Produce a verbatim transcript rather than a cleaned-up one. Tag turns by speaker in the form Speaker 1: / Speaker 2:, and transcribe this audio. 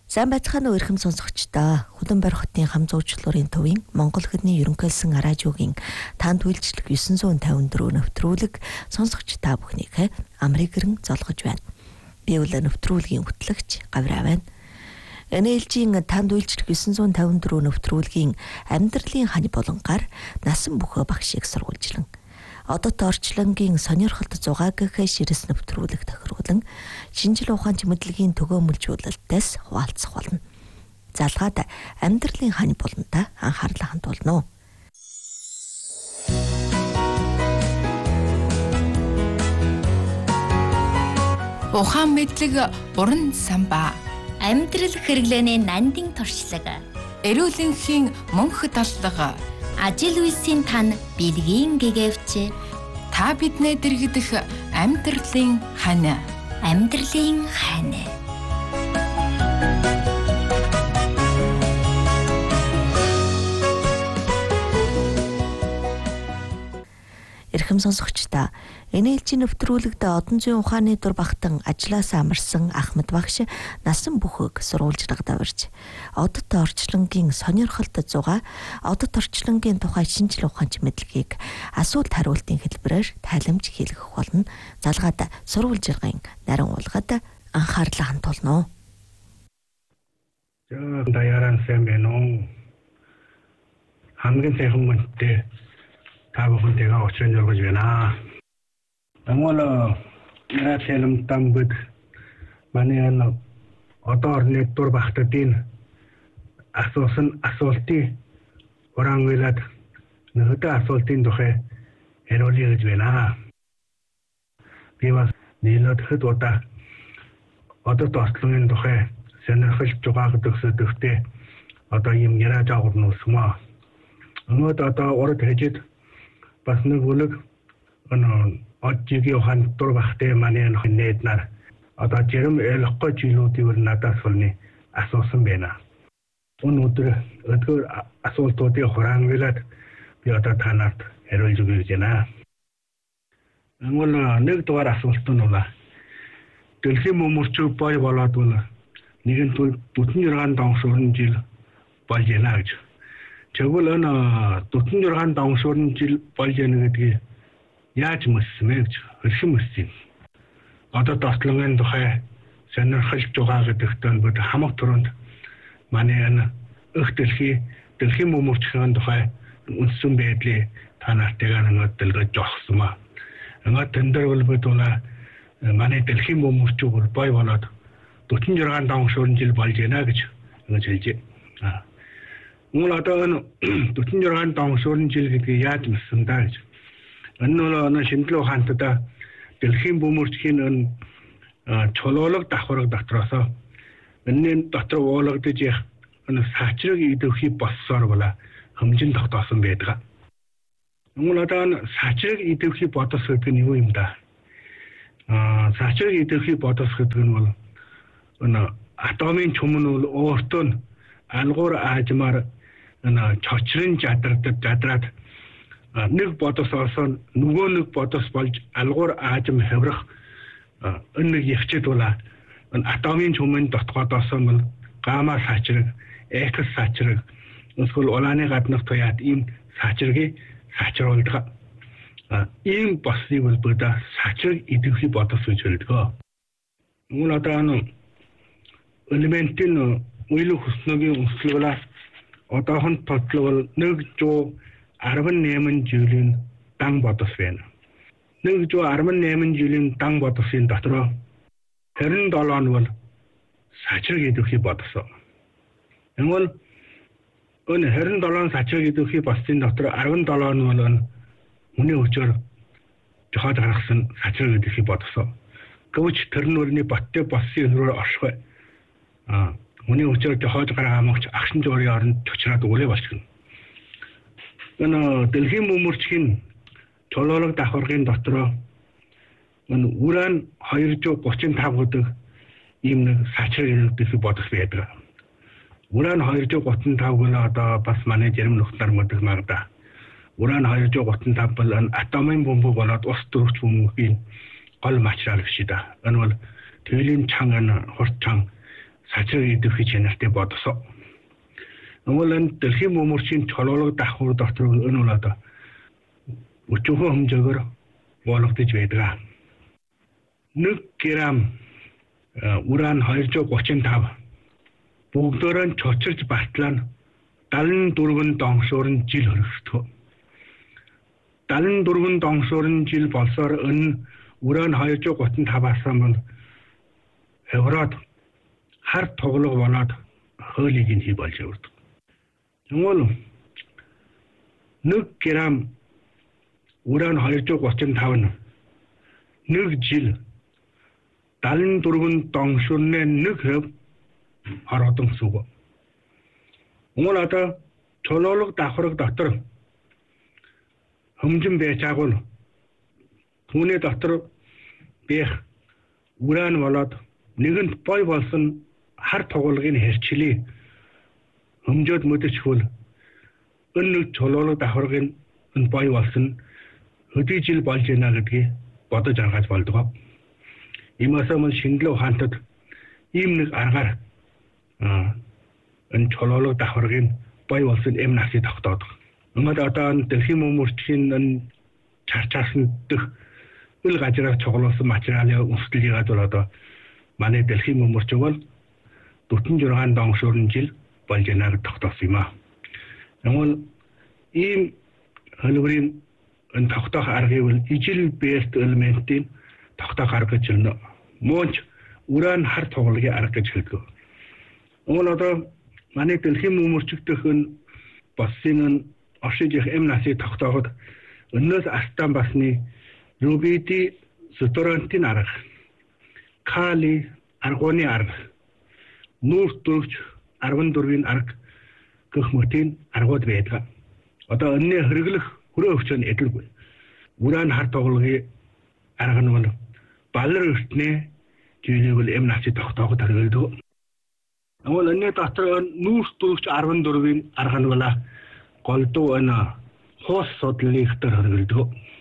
Speaker 1: Сайн байцгаана уу эрхэм сонсогчдоо. Хүлэнбар хотын хамзуучлагын төвийн Монгол хэдний ерөнхийлсөн радиогийн танд үйлчлэг нine five four нэвтрүүлэг сонсогч та бүхнийхээ амрыг гэрэн золгож байна. Би бол нэвтрүүлгийн хөтлөгч Гавраа байна. эн эл жи-ийн танд үйлчлэг nine five four нэвтрүүлгийн амьдралын хань болонгаар насан бөхөө багшийг сургуульжлан одод орчлонгийн сонирхолтой зугаа гэхээ ширэс нэвтрүүлэг тохируулан шинжил ухаан чимэглэгийн төгөөмөлжүүлэлтээс хуваалцах болно. Залгаад амьдралын хань болонтой анхаарлаа хандуулно.
Speaker 2: Ухаан мэдлэг буран самбаа.
Speaker 3: Амьдрал хэрэглээний нандин туршлага.
Speaker 2: Эрүүлэнхийн мөнх таллага.
Speaker 3: Ажил үйлсийн тань бэлгийн гэгэвч.
Speaker 2: Та биднээ дэргдэх амьдралын хань.
Speaker 3: Амьдралын хань.
Speaker 1: Эрхэм сонсогчдоо, эн эл жи нэвтрүүлэгт одон зүйн ухааны дур багтан ажилласаа амарсан Ахмад багш насан бүхөөг сурвалжлага даварж одод орчлонгийн сонирхолтой зугаа одод орчлонгийн тухай шинжил ухаан чимэглэгийг асуулт хариултын хэлбэрээр тайлбарж хэлгэх болно. Залгаад сурвалжлагын нарийн уулгад анхаарлаа хандуулно.
Speaker 4: За даяаран сайн байна уу? хамгийн сайхан мөнтэй та бүхэнтэйгээ уулзсан зоргож байна. Амголо яатэлм тамбд манай ан одоо орны дур багтдын асуусан асуултыг урангуулад нэгдэ асуултын тухай хариулъя гэж байна. Би бас нийлээд хэд удаа одоо тооцлогын тухай сонирхолтой жугаагд өсөдөгтэй одоо юм яраж агуулна усмаа. Өнөөд одоо урд хэжид бас нэг үлэг өн оджигийн ухаан дур багтай манай нээд нар одоо жирэм ялахгүй жилүүдийг надаас олны асуусан байна. Өнөөдөр өдөр асуултуудыг хураангуулад би одоо танарт хариулж өгье гэж байна. Ангол нэг дугаар асуулт нь бол дэлхийн мөмөрчөг бой болоод бол нэгэн тул бүтэн жиргаан давшуурн жил болж байна гэж. Тэгвэл энэ бүтэн жиргаан давшуурн жил болж байна гэдгийг яаж мэдсэн бэ гэж хэрхэн мэдсэн? Одоо тооцлогын тухай сонирхолтой жугаа гэдэгтэн бид хамаг төрөнд манай энэ өх дэлхий дэлхийн мөмөрчгийн тухай үнсэн байдлыг та нартайгаа нэг дэлгэж жоохсон ба. Ингээд тэн дээр бол бид манай дэлхийн мөмөрчөг бол бой болоод бүтэн жиргаан давшуурн жил болж байна гэж ингэж хэлжээ. Аа. Мөн одоо энэ бүтэн жиргаан давшуурн жил гэдгийг яаж мэдсэн даа гэж. Энэ бол шинжлэх ухаантаа дэлхийн бөмбөрчгийн энэ чулуулаг давхарга дотроос энэний дотор уулагдаж явах энэ саачрыг идэвхий болсоор бола хэмжин тогтоосон байдаг. Мөн одоо саачрыг идэвхий бодос гэдэг нь юу юм да? Аа саачрыг идэвхий бодос гэдэг нь бол энэ атомын чөмн бол өөртөө нь алгуур аажмаар энэ чочрын жадардаг жадраад нэг бодос орсон нөгөө нэг бодос болж алгуур аажим хаврах энэ нэг явчид бола атомын чөмн дотгоодоосон бол гамма саачрыг экс саачрыг эсвэл улааны гаднах туяад ийм саачрыг саачруулдаг. Ийм босныг бол бид саачрыг идэвхий бодос гэж хэлдэг. Мөн одоо элементийн үйл хөснөгийн өмслөлөөр одоохон тодлол one sixty-eight жилийн дан бодос байна. one sixty-eight жилийн дан бодосын дотор twenty-seven нь бол саачрыг идэвхий бодос. Тэгвэл энэ twenty-seven саачрыг идэвхий босын дотор seventeen нь бол хүний өчөр жохоод гаргасан саачрыг идэвхий бодос. Гэвч тэр нүрний боттой болсон рүү орших. Аа хүний өчөр жохоод гаргаамагч агшин жуурын оронд чочраад үлээ болчихно. Энэ дэлхийн мөмөрчгийн чулуулаг давхаргын дотор энэ уран two thirty-five гэдэг ийм нэг саачрыг идэвхий бодос байдаг. Уран two thirty-five бол одоо бас манай жирэм нөхдөр мэдэх магадаа. Уран two thirty-five бол атомын бомб болоод ус төрөгч бөмбөгийн гол материал биш да. Энэ бол тэлийн чанга хурд чанга сажиг идэвхий чанартай бодосоо. Тэгвэл энэ дэлхийн мөмөрчийн чулуулга давхар дотор энэ бол одоо өчүүхэн хэмжээгээр болгодож байдаг. нэг грамм уран хоёр гуйч тавь бүгдөө нь чочирч батлаа нь даалн дөрвөн доншуурн жил хөрөгдөх. даалн дөрвөн доншуурн жил болсоор энэ уран хоёр гуйч тавь-аас нь хеврод хар тоглог болоод хоолыг нь хий болж явдаг. Тэгвэл нэг грамм уран хоёр гуйч тавь нь нэг жил даалн дөрвөн доншуурны нэг хэв харагдсан гэсэн үг. Уул одоо чулуулга давхарга дотор хэмжин байж агуул түүний дотор бэх уран болоод нэгэнт бой болсон хар тоглогын хэрчлээ хэмжөөд мэдчихвэл энэ нэг чулуулга давхаргын энэ бой болсон өдөө жил болж байна гэдгийг бодож аргаж болдог. Иймээс мөн шингэлэг ухаантад ийм нэг аргаар энэ чулуулга давхаргын бой болсон эм насыг тогтоодог. Ингээд одоо дэлхийн мөмөрчийн энэ чарчаасан дэх ил газраар цуглуулсан материалын өсөлтийг гадуур одоо манай дэлхийн мөмөрч бол дөрвөн зургаан доншуурн жил болж байна гэж тогтоосон юм аа. Тэгвэл ийм хөлбөрийн энэ тогтоох аргыг бол ижил based элементийн тогтоох арга гэж байна. Мөнч уран хар тоглогийн арга гэж хэлдэг. Уул одоо манай дэлхийн мөмөрчигдөх нь болсон оршиж эм насыг тогтооход өнөөс астан басны рубиди суторантин арга, кали аргоны арга, нүүр дөрвч арван дөрвийн арга гэх мэтийн аргууд байдаг. Одоо өнөө хэрэглэх хүрээ өвчөн эдэлгүй. Уран хар тоглогийн арга нь бол балар өртнээ зүйлийг бол эм насыг тогтооход хэрэгэлдэг. Тэгвэл энэ дотор нүүр дөрвч арван дөрвийн арга нь бол голдуу энэ хоос судлалын дээр хэрэгэлдэг.